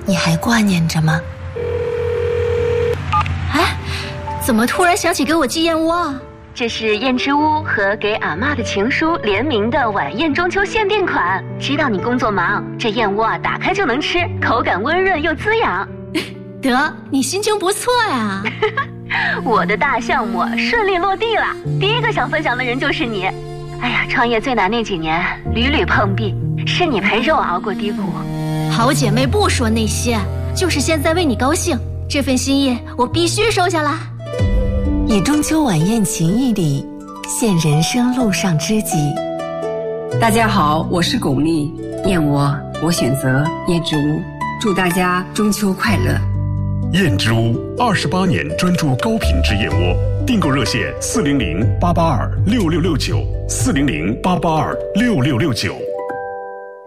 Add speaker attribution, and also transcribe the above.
Speaker 1: 你还挂念着吗？
Speaker 2: 哎，怎么突然想起给我寄燕窝啊？
Speaker 3: 这是燕之屋和给阿嬷的情书联名的晚宴中秋限定款。知道你工作忙，这燕窝啊打开就能吃，口感温润又滋养。
Speaker 2: 得，你心情不错呀。
Speaker 3: 我的大项目顺利落地了，第一个想分享的人就是你。哎呀，创业最难那几年屡屡碰壁，是你陪着我熬过低谷。
Speaker 2: 好姐妹不说那些，就是现在为你高兴，这份心意我必须收下啦。
Speaker 1: 以中秋晚宴情谊里现人生路上知己。
Speaker 4: 大家好，我是巩俐，燕窝我选择燕之屋，祝大家中秋快乐。
Speaker 5: 燕之屋28年专注高品质燕窝，订购热线400-882-6669，400-882-6669。